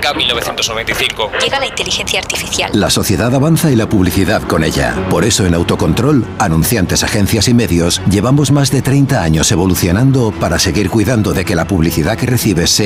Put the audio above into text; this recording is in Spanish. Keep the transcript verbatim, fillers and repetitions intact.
Marca mil novecientos noventa y cinco. Llega la inteligencia artificial. La sociedad avanza y la publicidad con ella. Por eso en Autocontrol, anunciantes, agencias y medios, llevamos más de treinta años evolucionando para seguir cuidando de que la publicidad que recibes sea